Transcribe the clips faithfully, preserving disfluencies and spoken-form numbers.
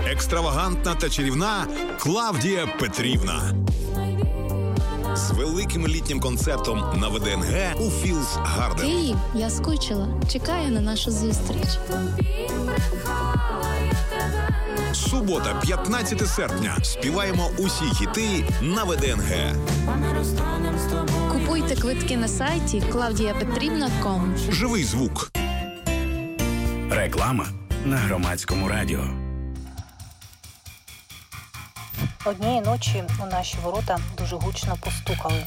екстравагантна та чарівна Клавдія Петрівна. З великим літнім концертом на ВДНГ у Філс Гарден. Київ, я скучила. Чекаю на нашу зустріч. Субота, п'ятнадцяте серпня. Співаємо усі хіти на ВДНГ. Купуйте квитки на сайті клавдія петрівна крапка ком. Живий звук. Реклама на Громадському радіо. Однієї ночі у наші ворота дуже гучно постукали.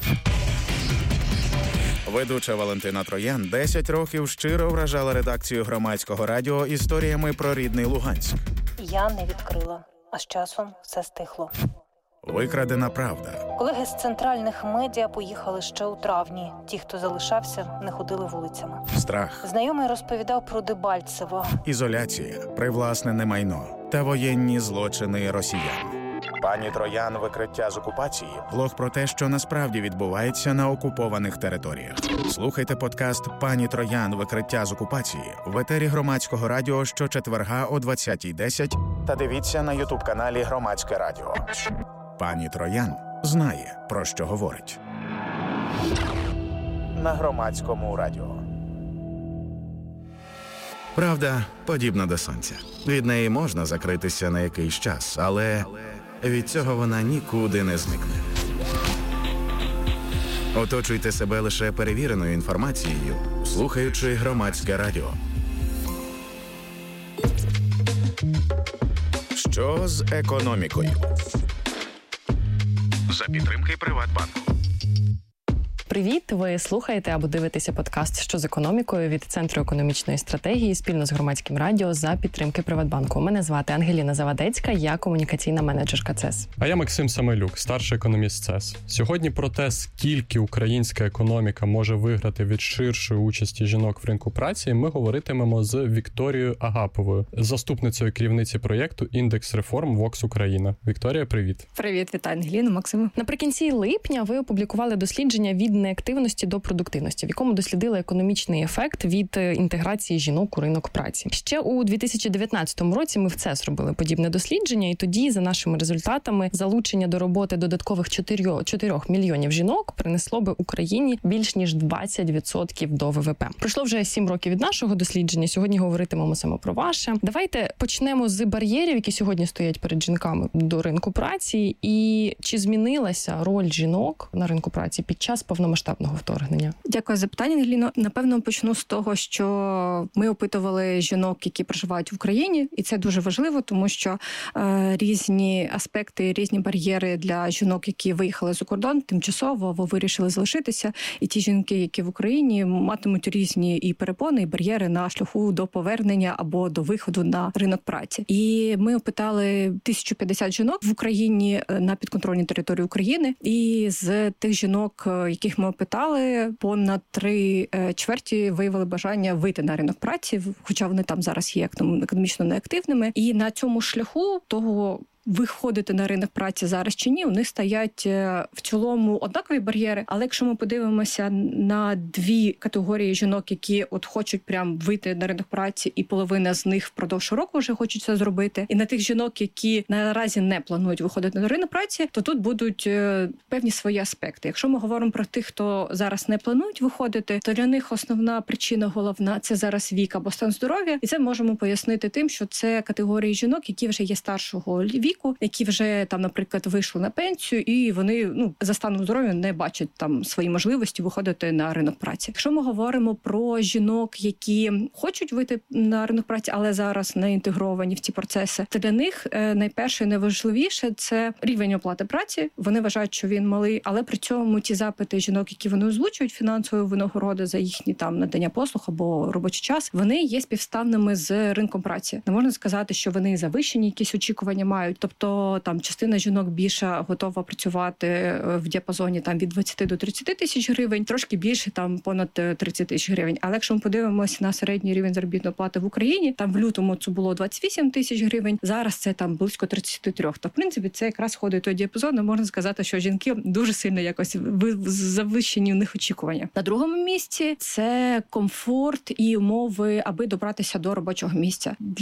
Ведуча Валентина Троян десять років щиро вражала редакцію Громадського радіо історіями про рідний Луганськ. Я не відкрила, а з часом все стихло. Викрадена правда. Колеги з центральних медіа поїхали ще у травні. Ті, хто залишався, не ходили вулицями. Страх. Знайомий розповідав про Дебальцево. Ізоляція, привласнене майно та воєнні злочини росіян. Пані Троян «Викриття з окупації» – блог про те, що насправді відбувається на окупованих територіях. Слухайте подкаст «Пані Троян. Викриття з окупації» в етері Громадського радіо щочетверга о двадцятій десять та дивіться на ютуб-каналі Громадське радіо. Пані Троян знає, про що говорить. На Громадському радіо. Правда подібна до сонця. Від неї можна закритися на якийсь час, але від цього вона нікуди не зникне. Оточуйте себе лише перевіреною інформацією, слухаючи Громадське радіо. Що з економікою? За підтримки Приватбанку. Привіт! Ви слухаєте або дивитеся подкаст «Що з економікою» від Центру економічної стратегії спільно з Громадським радіо за підтримки Приватбанку. Мене звати Ангеліна Завадецька, я комунікаційна менеджерка ЦЕС. А я Максим Самилюк, старший економіст ЦЕС. Сьогодні про те, скільки українська економіка може виграти від ширшої участі жінок в ринку праці, ми говоритимемо з Вікторією Агаповою, заступницею керівниці проєкту «Індекс реформ Вокс Україна». Вікторія, привіт! Привіт, вітаю, Ангеліна, Максиму. Наприкінці липня ви опублікували дослідження від неактивності до продуктивності, в якому дослідили економічний ефект від інтеграції жінок у ринок праці. Ще у дві тисячі дев'ятнадцятому році ми в ЦЕС робили подібне дослідження, і тоді, за нашими результатами, залучення до роботи додаткових чотирьох мільйонів жінок принесло би Україні більш ніж двадцять відсотків до ВВП. Пройшло вже сім років від нашого дослідження, сьогодні говоритимемо саме про ваше. Давайте почнемо з бар'єрів, які сьогодні стоять перед жінками до ринку праці, і чи змінилася роль жінок на ринку праці під час повномасштабного вторгнення? Дякую за питання, Ангеліно. Напевно, почну з того, що ми опитували жінок, які проживають в Україні, і це дуже важливо, тому що е, різні аспекти, різні бар'єри для жінок, які виїхали за кордон тимчасово або вирішили залишитися, і ті жінки, які в Україні, матимуть різні і перепони, і бар'єри на шляху до повернення або до виходу на ринок праці. І ми опитали тисячу п'ятдесят жінок в Україні на підконтрольній території України, і з тих жінок, яких ми опитали, понад три чверті виявили бажання вийти на ринок праці, хоча вони там зараз є економічно неактивними. І на цьому шляху того, виходити на ринок праці зараз чи ні, у них стоять в цілому однакові бар'єри. Але якщо ми подивимося на дві категорії жінок, які от хочуть прям вийти на ринок праці, і половина з них впродовж року вже хочуть це зробити, і на тих жінок, які наразі не планують виходити на ринок праці, то тут будуть певні свої аспекти. Якщо ми говоримо про тих, хто зараз не планують виходити, то для них основна причина головна – це зараз вік або стан здоров'я. І це можемо пояснити тим, що це категорії жінок, які вже є старшого віку, які вже там, наприклад, вийшли на пенсію, і вони ну за станом здоров'я не бачать там свої можливості виходити на ринок праці. Якщо ми говоримо про жінок, які хочуть вийти на ринок праці, але зараз не інтегровані в ці процеси, то для них найперше і найважливіше – це рівень оплати праці. Вони вважають, що він малий, але при цьому ті запити жінок, які вони озвучують, фінансової винагороди за їхні там надання послуг або робочий час, вони є співставними з ринком праці. Не можна сказати, що вони завищені якісь очікування мають. Тобто там частина жінок більше готова працювати в діапазоні там від двадцяти до тридцяти тисяч гривень, трошки більше там понад тридцять тисяч гривень. Але якщо ми подивимося на середній рівень заробітної плати в Україні, там в лютому це було двадцять вісім тисяч гривень, зараз це там близько тридцять три. То в принципі це якраз входить той діапазон, і можна сказати, що жінки дуже сильно якось завищені у них очікування. На другому місці це комфорт і умови, аби добратися до робочого місця.